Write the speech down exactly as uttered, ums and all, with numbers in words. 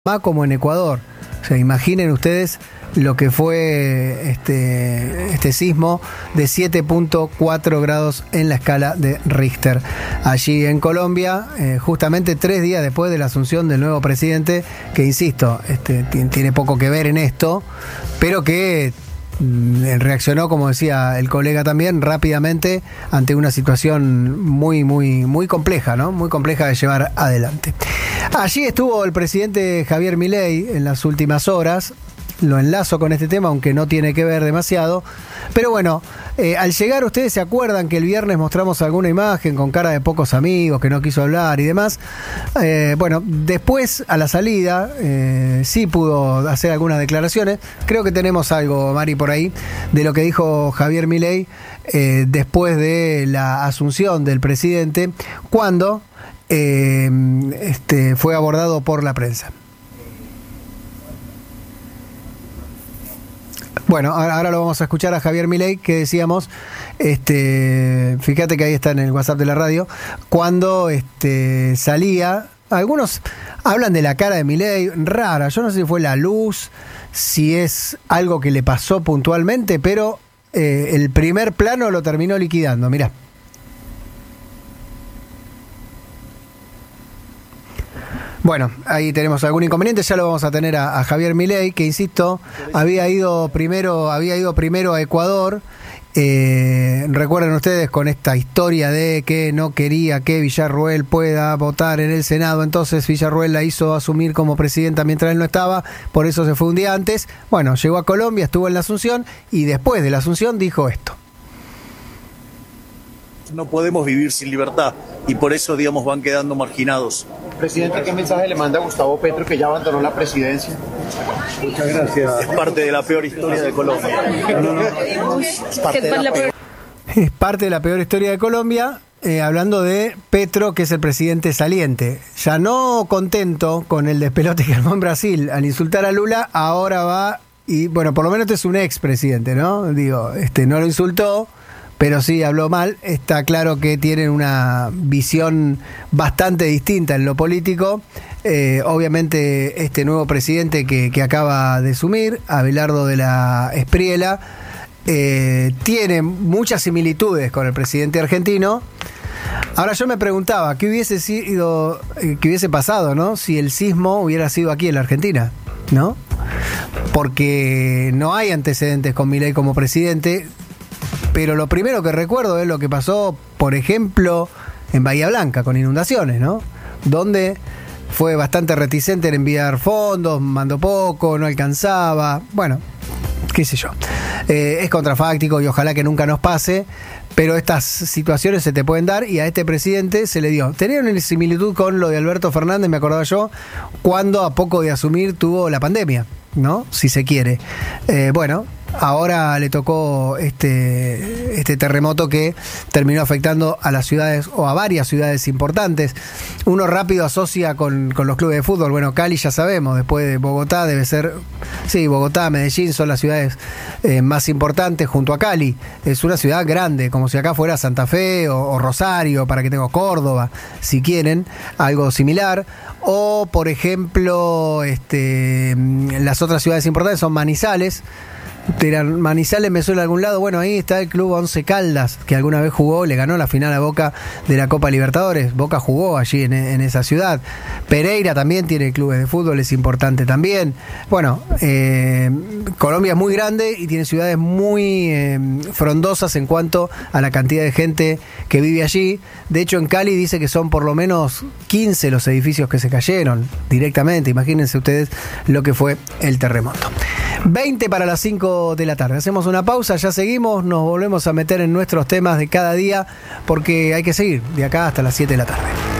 como en Ecuador. O sea, imaginen ustedes lo que fue este, este sismo de siete punto cuatro grados en la escala de Richter. Allí en Colombia, eh, justamente tres días después de la asunción del nuevo presidente, que insisto, este, tiene poco que ver en esto, pero que reaccionó, como decía el colega también, rápidamente ante una situación muy, muy, muy compleja, ¿no? Muy compleja de llevar adelante. Allí estuvo el presidente Javier Milei en las últimas horas. Lo enlazo con este tema, aunque no tiene que ver demasiado. Pero bueno, eh, al llegar ustedes se acuerdan que el viernes mostramos alguna imagen con cara de pocos amigos, que no quiso hablar y demás. Eh, bueno, después a la salida eh, sí pudo hacer algunas declaraciones. Creo que tenemos algo, Mari, por ahí, de lo que dijo Javier Milei eh, después de la asunción del presidente, cuando eh, este, fue abordado por la prensa. Bueno, ahora lo vamos a escuchar a Javier Milei, que decíamos, este, fíjate que ahí está en el WhatsApp de la radio, cuando este, salía, algunos hablan de la cara de Milei, rara, yo no sé si fue la luz, si es algo que le pasó puntualmente, pero eh, el primer plano lo terminó liquidando, mirá. Bueno, ahí tenemos algún inconveniente, ya lo vamos a tener a, a Javier Milei, que insisto, había ido primero, había ido primero a Ecuador. Eh, recuerden ustedes con esta historia de que no quería que Villarruel pueda votar en el Senado, entonces Villarruel la hizo asumir como presidenta mientras él no estaba, por eso se fue un día antes. Bueno, llegó a Colombia, estuvo en la Asunción y después de la Asunción dijo esto. No podemos vivir sin libertad y por eso, digamos, van quedando marginados. Presidente, ¿qué mensaje le manda a Gustavo Petro, que ya abandonó la presidencia? Muchas gracias. Es parte de la peor historia de Colombia. No, no, no. Es parte de la peor. Es parte de la peor historia de Colombia, eh, hablando de Petro, que es el presidente saliente. Ya no contento con el despelote que armó en Brasil al insultar a Lula, ahora va y, bueno, por lo menos este es un expresidente, ¿no? Digo, este no lo insultó, pero sí habló mal. Está claro que tienen una visión bastante distinta en lo político. Eh, obviamente este nuevo presidente que, que acaba de asumir, Abelardo de la Espriella, eh, tiene muchas similitudes con el presidente argentino. Ahora yo me preguntaba, ¿qué hubiese sido, eh, qué hubiese pasado, ¿no? Si el sismo hubiera sido aquí en la Argentina, ¿no? Porque no hay antecedentes con Milei como presidente. Pero lo primero que recuerdo es lo que pasó, por ejemplo, en Bahía Blanca, con inundaciones, ¿no? Donde fue bastante reticente en enviar fondos, mandó poco, no alcanzaba, bueno, qué sé yo. Eh, es contrafáctico y ojalá que nunca nos pase, pero estas situaciones se te pueden dar y a este presidente se le dio. Tenía una similitud con lo de Alberto Fernández, me acordaba yo, cuando a poco de asumir tuvo la pandemia, ¿no? Si se quiere. Eh, bueno... Ahora le tocó este, este terremoto que terminó afectando a las ciudades o a varias ciudades importantes. Uno rápido asocia con, con los clubes de fútbol. Bueno, Cali ya sabemos, después de Bogotá debe ser... Sí, Bogotá, Medellín son las ciudades eh, más importantes junto a Cali. Es una ciudad grande, como si acá fuera Santa Fe o, o Rosario, para que tenga Córdoba, si quieren, algo similar. O, por ejemplo, este, las otras ciudades importantes son Manizales. Manizales me suena a algún lado. Bueno, ahí está el club Once Caldas, que alguna vez jugó, le ganó la final a Boca de la Copa Libertadores. Boca jugó allí en, en esa ciudad. Pereira también tiene clubes de fútbol, es importante también. Bueno, eh, Colombia es muy grande y tiene ciudades muy eh, frondosas en cuanto a la cantidad de gente que vive allí. De hecho, en Cali dice que son por lo menos quince los edificios que se cayeron directamente. Imagínense ustedes lo que fue el terremoto. veinte para las cinco de la tarde. Hacemos una pausa, ya seguimos, nos volvemos a meter en nuestros temas de cada día porque hay que seguir de acá hasta las siete de la tarde.